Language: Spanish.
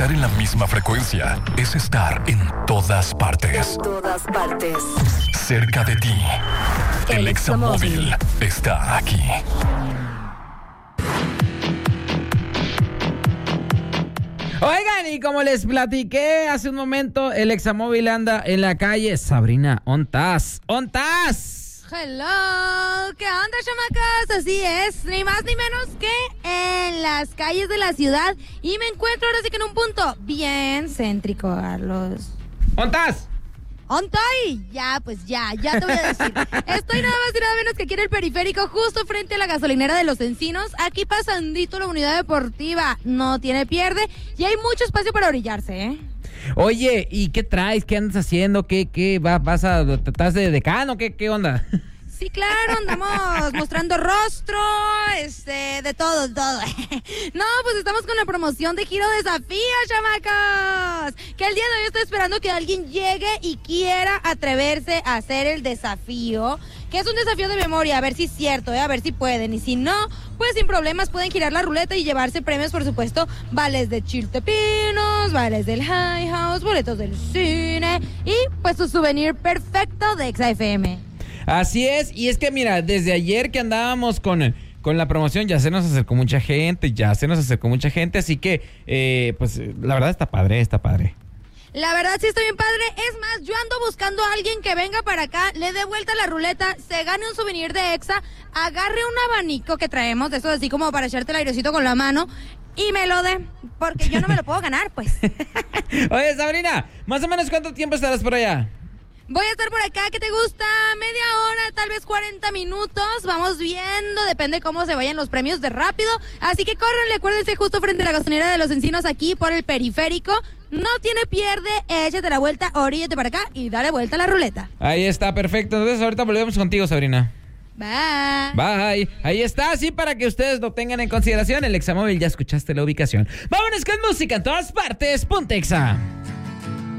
Estar en la misma frecuencia es estar en todas partes. En todas partes. Cerca de ti. El Examóvil está aquí. Oigan, y como les platiqué hace un momento, el Examóvil anda en la calle. Sabrina, ¿ontas? Hello, ¿qué onda, chamacas? Así es, ni más ni menos que en las calles de la ciudad. Y me encuentro ahora sí que en un punto bien céntrico, Carlos. ¿Ontas? ¿Ontoy? Ya, pues ya te voy a decir. Estoy nada más y nada menos que aquí en el periférico, justo frente a la gasolinera de Los Encinos. Aquí pasandito la unidad deportiva, no tiene pierde y hay mucho espacio para orillarse, ¿eh? Oye, ¿y qué traes? ¿Qué andas haciendo? ¿Qué estás de decano? ¿Qué onda? Sí, claro, andamos mostrando rostro, de todo. No, pues estamos con la promoción de Giro Desafío, chamacos. Que el día de hoy estoy esperando que alguien llegue y quiera atreverse a hacer el desafío, que es un desafío de memoria, a ver si es cierto, a ver si pueden. Y si no, pues sin problemas pueden girar la ruleta y llevarse premios, por supuesto, vales de Chiltepinos, vales del High House, boletos del cine y pues su souvenir perfecto de XFM. Así es, y es que mira, desde ayer que andábamos con la promoción ya se nos acercó mucha gente, así que pues la verdad está padre. La verdad sí está bien padre, es más, yo ando buscando a alguien que venga para acá, le dé vuelta a la ruleta, se gane un souvenir de Exa, agarre un abanico que traemos, de esos así como para echarte el airecito con la mano, y me lo dé, porque yo no me lo puedo ganar, pues. Oye, Sabrina, ¿más o menos cuánto tiempo estarás por allá? Voy a estar por acá, ¿qué te gusta? Media hora, tal vez 40 minutos. Vamos viendo, depende cómo se vayan los premios de rápido. Así que córranle, acuérdense, justo frente a la gasolinera de Los Encinos, aquí por el periférico. No tiene pierde, échate la vuelta, oríllate para acá y dale vuelta a la ruleta. Ahí está, perfecto. Entonces ahorita volvemos contigo, Sabrina. Bye. Ahí está, sí, para que ustedes lo tengan en consideración. El Examóvil, ya escuchaste la ubicación. Vámonos con música en todas partes. Ponte Exa.